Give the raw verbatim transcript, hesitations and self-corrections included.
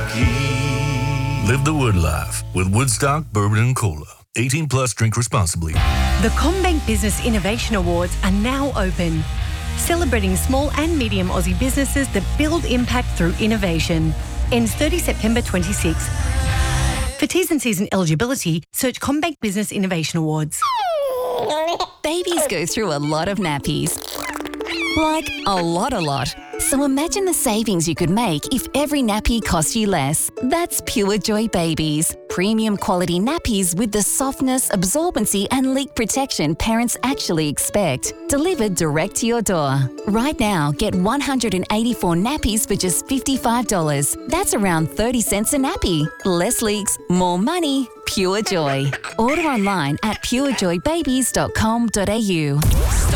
Jackie. Live the Wood life with Woodstock Bourbon and Cola. eighteen plus, drink responsibly. The CommBank Business Innovation Awards are now open, celebrating small and medium Aussie businesses that build impact through innovation. Ends thirtieth September twenty-sixth. For T's and C's and eligibility, search CommBank Business Innovation Awards. Babies go through a lot of nappies. Like, a lot, a lot. So imagine the savings you could make if every nappy cost you less. That's Pure Joy Babies. Premium quality nappies with the softness, absorbency and leak protection parents actually expect. Delivered direct to your door. Right now, get one hundred eighty-four nappies for just fifty-five dollars. That's around thirty cents a nappy. Less leaks, more money. Pure Joy. Order online at pure joy babies dot com dot a u.